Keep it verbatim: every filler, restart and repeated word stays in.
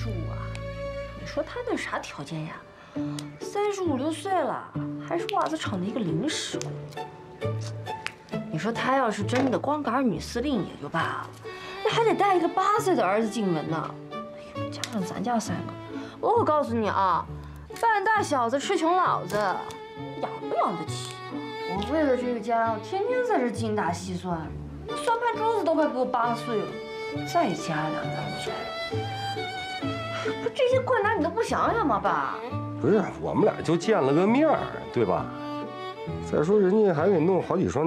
叔啊，你说他那啥条件呀？三十五六岁了，还是袜子厂的一个临时工。你说他要是真的光杆女司令也就罢了，那还得带一个八岁的儿子进门呢。哎呦，加上咱家三个，我可告诉你啊，半大小子吃穷老子，养不养得起？我为了这个家，我天天在这精打细算，算盘珠子都快给我扒碎了，再加两张嘴。不，这些困难你都不想想吗，爸？ 不是，我们俩就见了个面儿，对吧？再说人家还给弄好几双。